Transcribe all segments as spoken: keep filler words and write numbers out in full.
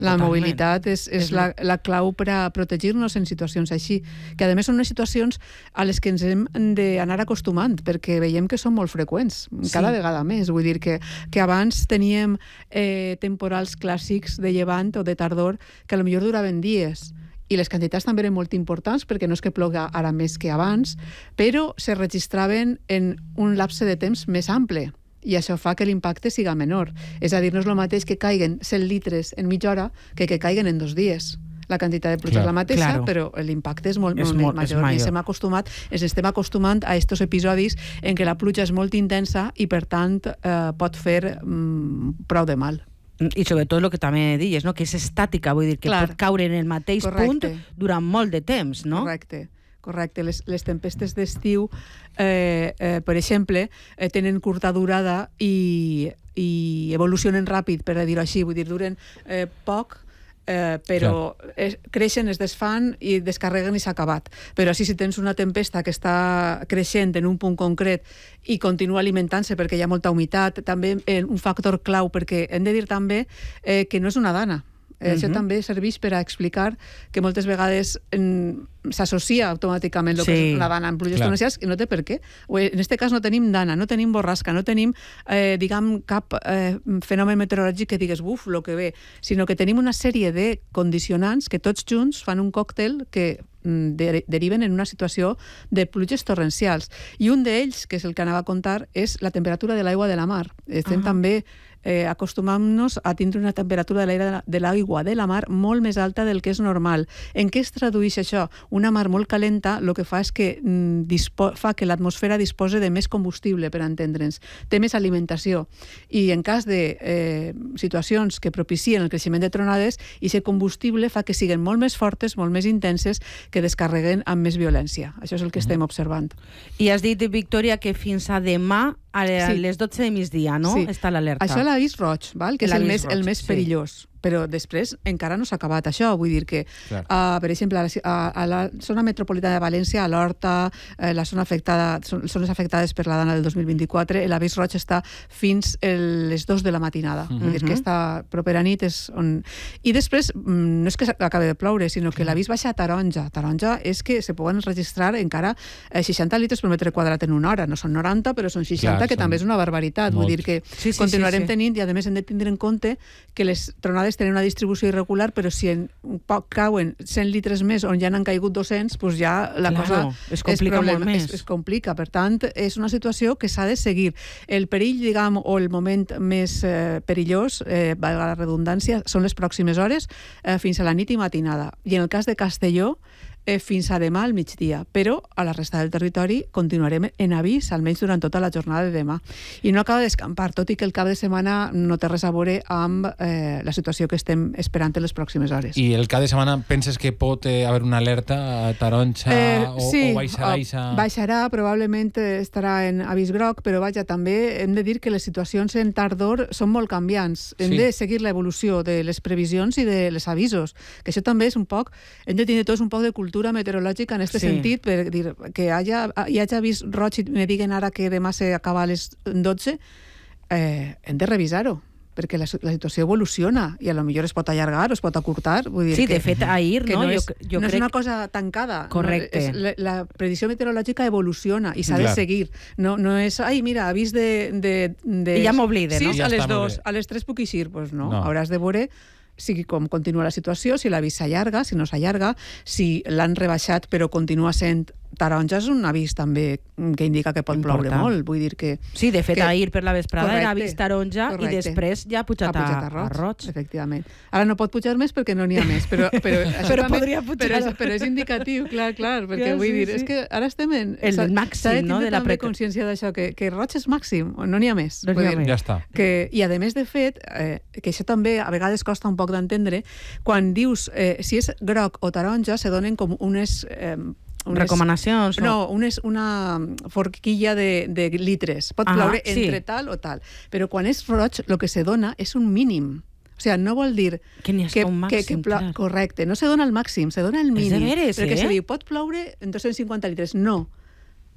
La Totalment. mobilitat és, és, és la, la clau per a protegir-nos en situacions així, que a més són unes situacions a les que ens hem d'anar acostumant, perquè veiem que són molt freqüents, cada sí. vegada més. Vull dir que, que abans teníem eh, temporals clàssics de llevant o de tardor que potser duraven dies, i les quantitats també eren molt importants, perquè no és que ploga ara més que abans, però se registraven en un lapse de temps més ample, i això fa que l'impacte siga menor. És a dir, no és el mateix que caiguen cent litres en mitja hora que que caiguen en dos dies. La quantitat de pluja és la mateixa, claro. però l'impacte és molt, és molt, molt major. I estem acostumat, ens estem acostumant a aquests episodis en què la pluja és molt intensa i, per tant, eh, pot fer mm, prou de mal. I sobretot el que també deies, no? Que és estàtica, vull dir, que Clar. pot caure en el mateix Correcte. punt durant molt de temps, no? Correcte. Correcte, les, les tempestes d'estiu, eh, eh, per exemple, eh, tenen curta durada i, i evolucionen ràpid, per dir-ho així, vull dir, duren eh, poc, eh, però es, creixen, es desfan i descarreguen i s'ha acabat. Però sí, si tens una tempesta que està creixent en un punt concret i continua alimentant-se perquè hi ha molta humitat, també eh, un factor clau, perquè hem de dir també eh, que no és una dana. Uh-huh. Això també serveix per a explicar que moltes vegades en, s'associa automàticament el sí. que és una dana en pluges torrencials i no té per què. En aquest cas no tenim dana, no tenim borrasca, no tenim eh, diguem, cap eh, fenomen meteorològic que digues buf, lo que ve, sinó que tenim una sèrie de condicionants que tots junts fan un còctel que de, deriven en una situació de pluges torrencials. I un d'ells, que és el que anava a contar, és la temperatura de l'aigua de la mar. Estem uh-huh. també eh, acostumant-nos a tindre una temperatura de l'aigua de la mar molt més alta del que és normal. En què es tradueix això? Una mar molt calenta el que fa és que mm, dispo- fa que l'atmosfera dispose de més combustible, per entendre'ns, té més alimentació. I en cas de eh, situacions que propicien el creixement de tronades, i aquest combustible fa que siguin molt més fortes, molt més intenses, que descarreguen amb més violència. Això és el que mm-hmm. estem observant. I has dit, Victòria, que fins a demà a sí. les dotze de migdia, no? Sí. Està l'alerta. Això l'avís roig, val? Que és el més, roig, el més sí. perillós. Però després encara no s'ha acabat això. Vull dir que, uh, per exemple, a la, a la zona metropolitana de València, a l'Horta, eh, la zona afectada, són, zones afectades per la dana del dos mil vint-i-quatre, l'avís roig està fins a les dues de la matinada. Mm-hmm. Vull dir que esta propera nit és on... I després, no és que acabi de ploure, sinó que l'avís baixa a taronja. Taronja és que se poden registrar encara seixanta litres per metre quadrat en una hora. No són noranta, però són seixanta, Clar, que són... també és una barbaritat. Molt. Vull dir que sí, sí, continuarem sí, sí. tenint, i a més hem de tindre en compte que les tronades tenen una distribució irregular, però si en poc cauen cent litres més on ja n'han caigut dos-cents, doncs ja la claro, cosa es complica és molt més. Es, es complica. Per tant, és una situació que s'ha de seguir. El perill, diguem, o el moment més eh, perillós, eh, valga la redundància, són les pròximes hores, eh, fins a la nit i matinada. I en el cas de Castelló, eh, fins a demà al migdia, però a la resta del territori continuarem en avís, almenys durant tota la jornada de demà. I no acaba d'escampar, tot i que el cap de setmana no té res a veure amb eh, la situació que estem esperant en les pròximes hores. I el cap de setmana penses que pot eh, haver una alerta a taronja eh, o, sí, o baixarà? Ixa... baixarà, probablement estarà en avís groc, però vaja, també hem de dir que les situacions en tardor són molt canviants. Hem sí. de seguir l'evolució de les previsions i de les avisos, que això també és un poc, hem de tenir tots un poc de cultura meteorològica en aquest sí. sentit, per dir que haya, hi hagi avís roig i me diguen ara que demà s'acaba a les dotze, eh, hem de revisar-ho, perquè la, la situació evoluciona i a lo millor es pot allargar o es pot acurtar. Vull dir sí, que, de fet, ahir que no, no, jo, és, jo no crec... és una cosa tancada. Correcte. No, és, la, la predicció meteorològica evoluciona i s'ha Clar. de seguir. No, no és, ai, mira, avís de... de, de I ja m'oblide, no? Sí, Ja a les està, dos, a les tres puc eixir. Pues no, no, hauràs de veure si com continua la situació, si l'avís s'allarga, si no s'allarga, si l'han rebaixat però continua sent taronja, és un avís també que indica que pot Important. ploure molt. Vull dir que... Sí, de fet, que... ahir per la vesprada correcte, era avís taronja correcte. I després ja ha pujat, ha pujat a, a, roig, a roig. Efectivament. Ara no pot pujar més perquè no n'hi ha més, però, però, però també, podria pujar. Però és, però és indicatiu, clar, clar, perquè clar, vull dir, sí, sí. és que ara estem en... El màxim, no?, de la també consciència d'això, que, que roig és màxim, no n'hi ha més. No n'hi ha dir, més. Ja està. Que, I a més, de fet, eh, que això també a vegades costa un poc d'entendre, quan dius eh, si és groc o taronja, se donen com unes... Eh, Unes, recomanacions? O... No, unes, una forquilla de, de litres. Pot ploure ah, entre sí. tal o tal. Però quan és roig, el que se dona és un mínim. O sigui, no vol dir que, que, un màxim, que, que plo... correcte, no se dona el màxim, se dona el mínim. És de veres, perquè eh? se diu, pot ploure en dos-cents cinquanta litres. No.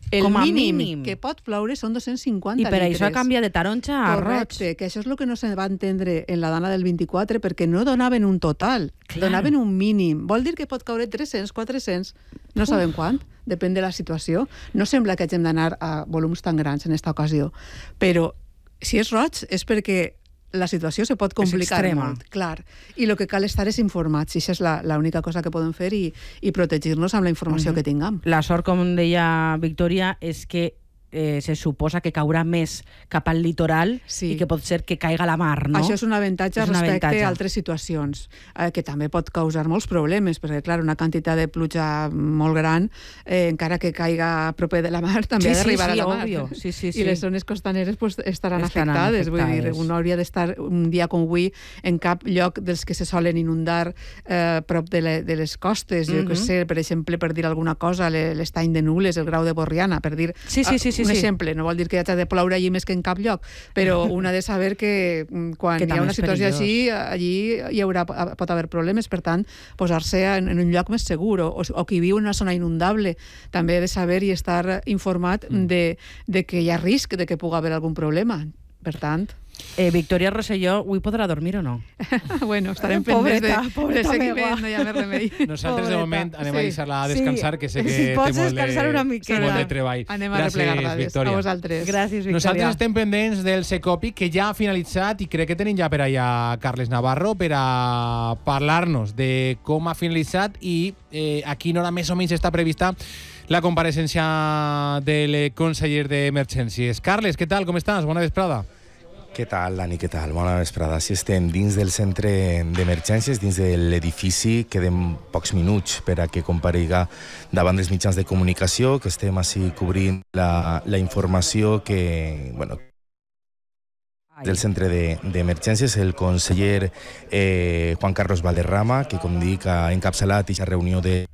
el Com a mínim, mínim que pot ploure són dos-cents cinquanta I per litres. això canvia de taronja a Correcte, roig. que això és el que no se va entendre en la dana del vint-i-quatre, perquè no donaven un total, Clar. donaven un mínim. Vol dir que pot caure tres-cents, quatre-cents, no Uf. sabem quant, depèn de la situació. No sembla que hàgim d'anar a volums tan grans en aquesta ocasió, però si és roig és perquè la situació se pot complicar molt, clar. I el que cal estar és informats, i això és l'única cosa que podem fer i, i protegir-nos amb la informació uh-huh. que tinguem. La sort, com deia Victòria, és que eh, se suposa que caurà més cap al litoral sí. i que pot ser que caiga a la mar, no? Això és un avantatge és respecte avantatge. a altres situacions, eh, que també pot causar molts problemes, perquè, clar, una quantitat de pluja molt gran, eh, encara que caiga proper de la mar, també sí, ha d'arribar sí, sí, a la mar. Obvio. Sí, sí, sí. I les zones costaneres pues, estaran, estaran afectades. afectades. Vull dir, un hauria d'estar un dia com avui en cap lloc dels que se solen inundar eh, prop de, le, de les costes. Jo mm -hmm. que sé, per exemple, per dir alguna cosa, l'estany de Nules, el grau de Borriana, per dir sí, sí, sí, sí, un sí. exemple. No vol dir que hagi de ploure allí més que en cap lloc, però un ha de saber que quan que hi ha una situació així, allí hi haurà, pot haver problemes, per tant, posar-se en, en un lloc més segur, o, o qui viu en una zona inundable també ha de saber i estar informat mm. de, de que hi ha risc de que pugui haver algun problema. Per tant... Eh, Victòria Rosselló, avui podrà dormir o no? Bueno, estarem pendents de, de seguiment, no hi ha més remei. Nosaltres, de moment, anem sí. a deixar-la a descansar, sí. que sé que té molt de, molt de treball. Anem a replegar dades. A vosaltres. Gràcies, Victòria. Nosaltres estem pendents del Secopi, que ja ha finalitzat, i crec que tenim ja per allà Carles Navarro per a parlar-nos de com ha finalitzat i eh, a quina hora més o menys està prevista la compareixença del conseller d'Emergències. Carles, què tal? Com estàs? Bona vesprada. Què tal, Dani? Què tal? Bona vesprada. Si estem dins del centre d'emergències, dins de l'edifici, queden pocs minuts per a que comparegui davant dels mitjans de comunicació, que estem així cobrint la, la informació que, bueno, del centre d'emergències, el conseller eh, Juan Carlos Valderrama, que, com dic, ha encapçalat aquesta reunió de...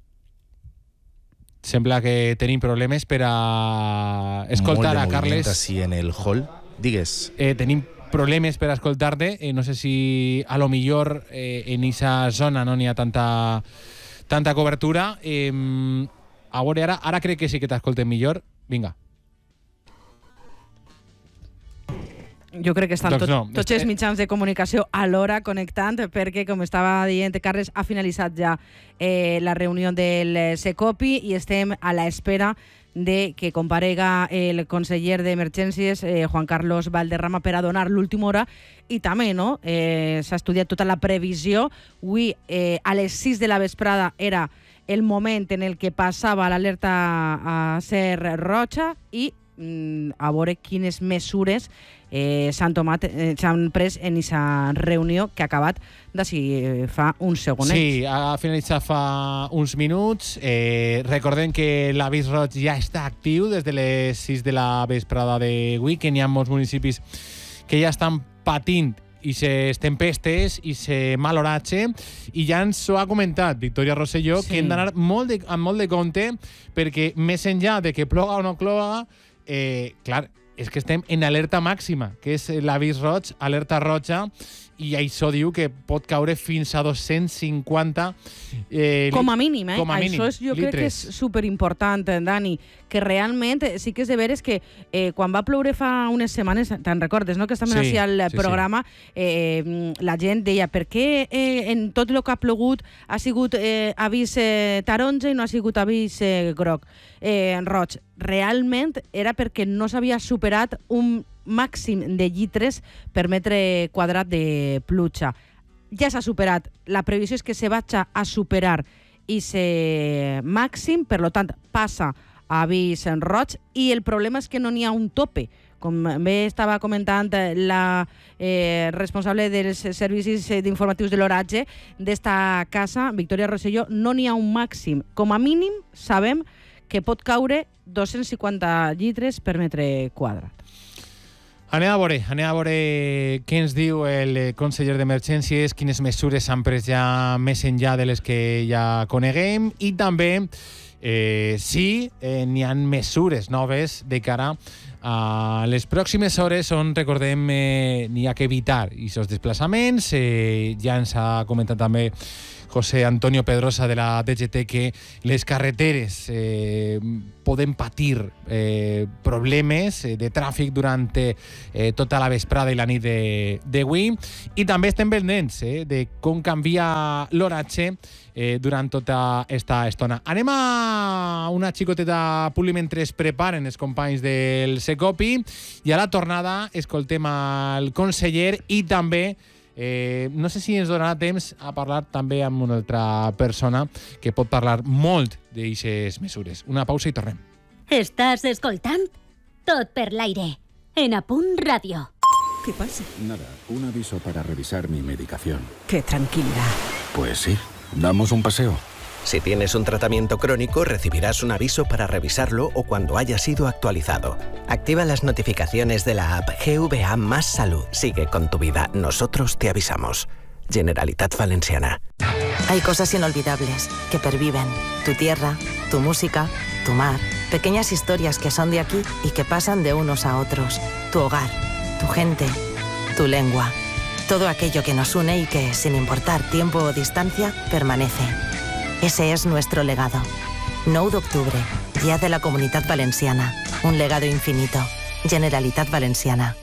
Sembla que tenim problemes per a escoltar a Carles. Molt de moviment en el hall. Digues. Eh, tenim problemes per a escoltar-te. Eh, no sé si a lo millor eh, en aquesta zona no n'hi ha tanta, tanta cobertura. Eh, a veure, ara, ara crec que sí que t'escoltem millor. Vinga. Jo crec que estan doncs tot, no. tots els mitjans de comunicació alhora connectant, perquè, com estava dient Carles, ha finalitzat ja eh, la reunió del Secopi i estem a l'espera de que comparega el conseller d'Emergències, eh, Juan Carlos Valderrama, per a donar l'última hora. I també no, eh, s'ha estudiat tota la previsió. Avui, eh, a les sis de la vesprada, era el moment en el que passava l'alerta a ser roja i mm, a veure quines mesures eh, s'han tomat, eh, s'han pres en aquesta reunió que ha acabat d'ací eh, fa uns segons. Sí, ha finalitzat fa uns minuts. Eh, recordem que l'avís roig ja està actiu des de les sis de la vesprada d'avui, que n'hi ha molts municipis que ja estan patint i ses tempestes i se mal oratge, i ja ens ho ha comentat Victòria Rosselló, sí. que hem d'anar molt de, amb molt de compte, perquè més enllà de que ploga o no ploga, eh, clar, és que estem en alerta màxima, que és l'avís roig, alerta roja, i això diu que pot caure fins a dos-cents cinquanta eh, com a mínim, eh? Com a mínim, això és, jo litres. crec que és superimportant, Dani, que realment sí que és de veres que eh, quan va ploure fa unes setmanes, te'n recordes, no?, que estàvem sí, així al sí, programa, sí. Eh, la gent deia, per què eh, en tot el que ha plogut ha sigut eh, avís eh, taronja i no ha sigut avís eh, groc, eh, roig? Realment era perquè no s'havia superat un màxim de litres per metre quadrat de pluja. Ja s'ha superat. La previsió és que se vagi a superar aquest màxim, per tant, passa a avís en roig, i el problema és que no n'hi ha un tope. Com bé estava comentant la eh, responsable dels servicis d'informatius de l'oratge d'esta casa, Victòria Rosselló, no n'hi ha un màxim. Com a mínim, sabem que pot caure dos-cents cinquanta litres per metre quadrat. Anem a veure, anem a veure què ens diu el conseller d'Emergències, quines mesures s'han pres ja més enllà de les que ja coneguem, i també eh, sí, eh, n'hi ha mesures noves de cara a les pròximes hores on, recordem, eh, n'hi ha que evitar aquests desplaçaments. Eh, ja ens ha comentat també José Antonio Pedrosa de la D G T que les carreteres eh, poden patir eh, problemes eh, de tràfic durant eh, tota la vesprada i la nit d'avui, i també estem pendents eh, de com canvia l'oratge eh, durant tota aquesta estona. Anem a una xicoteta punt mentre es preparen els companys del Secopi, i a la tornada escoltem al conseller i també Eh, no sé si ens donarà temps a parlar també amb una altra persona que pot parlar molt d'aixes mesures. Una pausa i tornem. Estàs escoltant Tot per l'aire, en A Punt Ràdio. ¿Qué pasa? Nada, un aviso para revisar mi medicación. Qué tranquilidad. Pues sí, damos un paseo. Si tienes un tratamiento crónico, recibirás un aviso para revisarlo o cuando haya sido actualizado. Activa las notificaciones de la app G V A Más Salud. Sigue con tu vida. Nosotros te avisamos. Generalitat Valenciana. Hay cosas inolvidables que perviven. Tu tierra, tu música, tu mar. Pequeñas historias que son de aquí y que pasan de unos a otros. Tu hogar, tu gente, tu lengua. Todo aquello que nos une y que, sin importar tiempo o distancia, permanece. Ese es nuestro legado. nou d'octubre, Día de la Comunitat Valenciana. Un legado infinito. Generalitat Valenciana.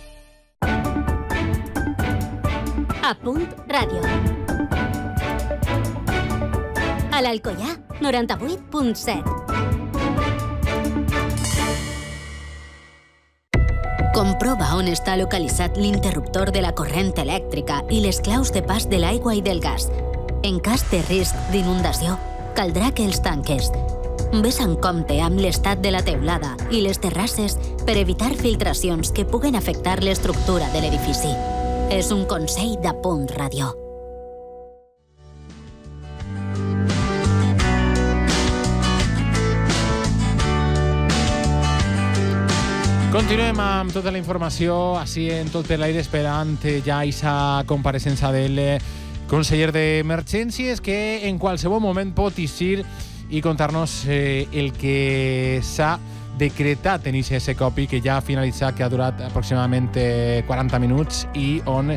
A Punt Ràdio. A l'Alcoià, noranta-vuit punt set. Comprova on està localitzat l'interruptor de la corrent elèctrica i les claus de pas de l'aigua i del gas. En cas de risc d'inundació, caldrà que els tanques. Ves en compte amb l'estat de la teulada i les terrasses per evitar filtracions que puguen afectar l'estructura de l'edifici. És un consell d'A Punt Ràdio. Continuem amb tota la informació així en Tot per l'aire, esperant ja aquesta compareixença del conseller d'Emergències, que en qualsevol moment pot eixir i contar-nos eh, el que s'ha decretat en aquest Secopi, que ja ha finalitzat, que ha durat aproximadament eh, quaranta minuts i on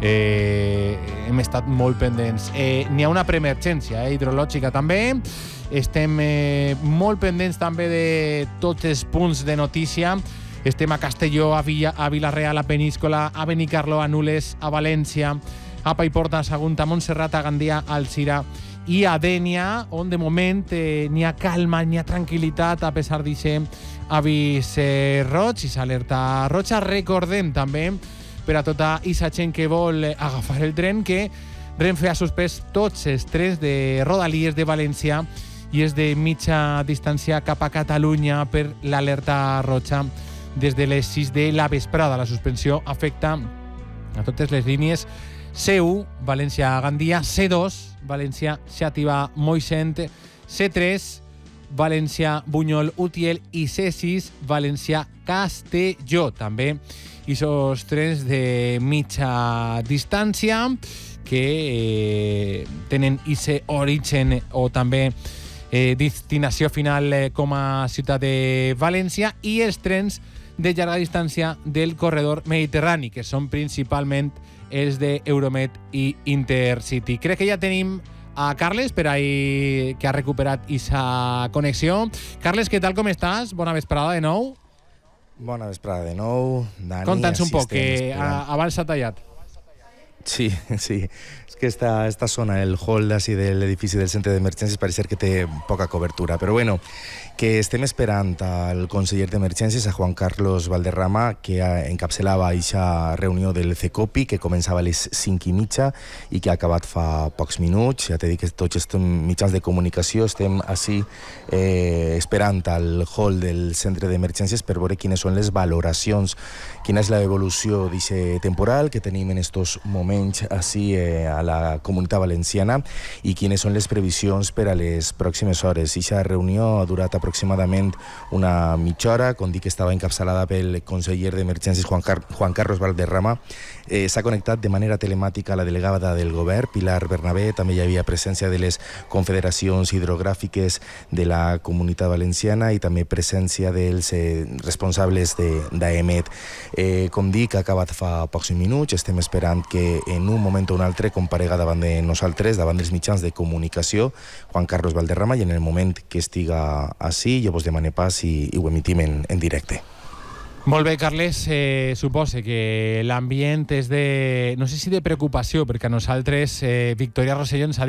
eh, hem estat molt pendents. Eh, N'hi ha una preemergència eh, hidrològica també. Estem eh, molt pendents també de tots els punts de notícia. Estem a Castelló, a, Villa, a Vila-real, a Peníscola, a Benicarló, a Nules, a València, a Paiporta, a Sagunt, a Montserrat, a Gandia, a Alzira i a Dénia, on de moment eh, n'hi ha calma, n'hi ha tranquil·litat a pesar d'aquest avís eh, roig i s'alerta roja. Recordem també per a tota aquesta gent que vol agafar el tren que Renfe ha suspès tots els trens de Rodalies de València i és de mitja distància cap a Catalunya per l'alerta roja des de les sis de la vesprada. La suspensió afecta a totes les línies C u, València-Gandia, C dos, València-Xàtiva-Moixent, C tres, València-Bunyol-Utiel i C sis, València-Castelló. També aquests trens de mitja distància que eh, tenen aquest origen o també eh, destinació final eh, com a ciutat de València, i els trens de llarga distància del corredor mediterrani, que són principalment els d'Euromed i Intercity. Crec que ja tenim a Carles per ahí, que ha recuperat aquesta connexió. Carles, què tal, com estàs? Bona vesprada de nou. Bona vesprada de nou, Dani. Conta'ns un poc, que a, abans s'ha tallat. Sí, sí. És que esta, esta zona, el hall así de l'edifici del centre d'emergències, pareix que té poca cobertura. Però bueno, que estem esperant al conseller d'Emergències, a Juan Carlos Valderrama, que encapçalava aquesta reunió del Secopi, que començava a les cinc i mitja i que ha acabat fa pocs minuts. Ja t'he dit que tots els mitjans de comunicació estem així eh, esperant al hall del centre d'emergències per veure quines són les valoracions, quina és l'evolució d'aquest temporal que tenim en estos moments menys així eh, a la Comunitat Valenciana i quines són les previsions per a les pròximes hores. Aquesta reunió ha durat aproximadament una mitja hora, com dic, estava encapçalada pel conseller d'Emergències Juan, Car Juan Carlos Valderrama. Eh, S'ha connectat de manera telemàtica la delegada del govern, Pilar Bernabé. També hi havia presència de les confederacions hidrogràfiques de la Comunitat Valenciana i també presència dels eh, responsables d'A E M E T. Eh, com dic, ha acabat fa pocs minuts. Estem esperant que en un moment o un altre comparega davant de nosaltres, davant dels mitjans de comunicació, Juan Carlos Valderrama, i en el moment que estiga així jo vos demane pas i, i ho emitim en, en directe. Molt bé, Carles, eh, supose que l'ambient és de, no sé si de preocupació, perquè a nosaltres eh, Victoria Rosselló ens ha